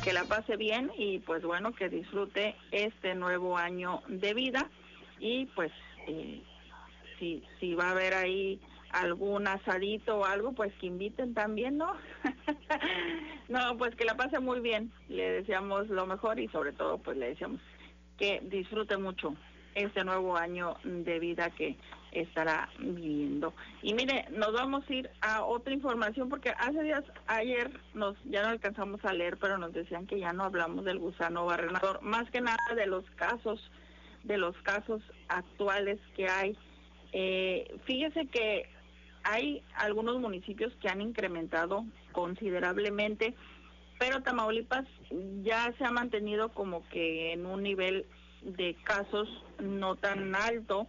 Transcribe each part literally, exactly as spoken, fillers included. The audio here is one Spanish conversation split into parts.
que la pase bien y pues bueno, que disfrute este nuevo año de vida y pues eh, si, si va a haber ahí algún asadito o algo, pues que inviten también, ¿no? No, pues que la pase muy bien, le deseamos lo mejor y sobre todo pues le deseamos que disfrute mucho este nuevo año de vida que estará viviendo. Y mire, nos vamos a ir a otra información porque hace días, ayer nos ya no alcanzamos a leer, pero nos decían que ya no hablamos del gusano barrenador, más que nada de los casos, de los casos actuales que hay. Eh, fíjese que hay algunos municipios que han incrementado considerablemente, pero Tamaulipas ya se ha mantenido como que en un nivel de casos no tan alto,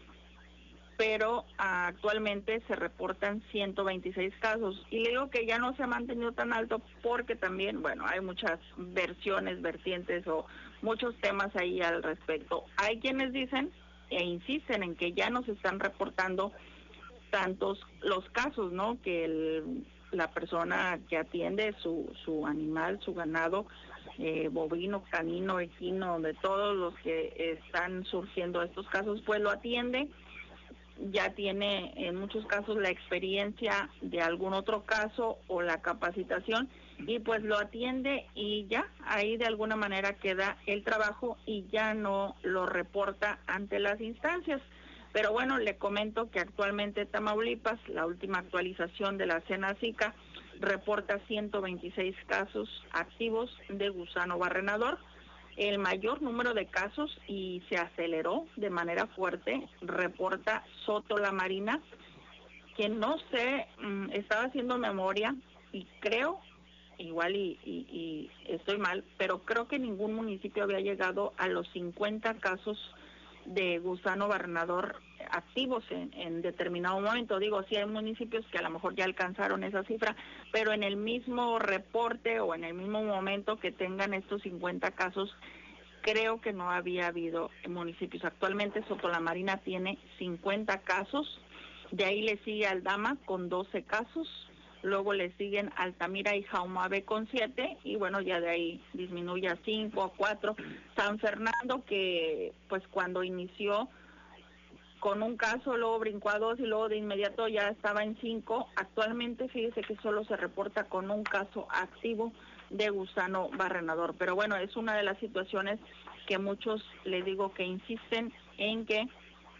pero actualmente se reportan ciento veintiséis casos. Y le digo que ya no se ha mantenido tan alto porque también, bueno, hay muchas versiones, vertientes o muchos temas ahí al respecto. Hay quienes dicen e insisten en que ya no se están reportando tantos los casos, ¿no? Que el, la persona que atiende su, su animal, su ganado, eh, bovino, canino, equino, de todos los que están surgiendo estos casos, pues lo atiende, ya tiene en muchos casos la experiencia de algún otro caso o la capacitación y pues lo atiende y ya ahí de alguna manera queda el trabajo y ya no lo reporta ante las instancias. Pero bueno, le comento que actualmente Tamaulipas, la última actualización de la Senacica, reporta ciento veintiséis casos activos de gusano barrenador. El mayor número de casos, y se aceleró de manera fuerte, reporta Soto La Marina, que no sé, mmm, estaba haciendo memoria y creo, igual y, y, y estoy mal, pero creo que ningún municipio había llegado a los cincuenta casos de gusano barrenador activos en, en determinado momento. Digo, sí hay municipios que a lo mejor ya alcanzaron esa cifra, pero en el mismo reporte o en el mismo momento que tengan estos cincuenta casos, creo que no había habido municipios. Actualmente Soto La Marina tiene cincuenta casos, de ahí le sigue Aldama con doce casos, luego le siguen Altamira y Jaumabe con siete, y bueno, ya de ahí disminuye a cinco, a cuatro. San Fernando, que pues cuando inició con un caso, luego brincó a dos y luego de inmediato ya estaba en cinco. Actualmente fíjese que solo se reporta con un caso activo de gusano barrenador. Pero bueno, es una de las situaciones que muchos, les digo, que insisten en que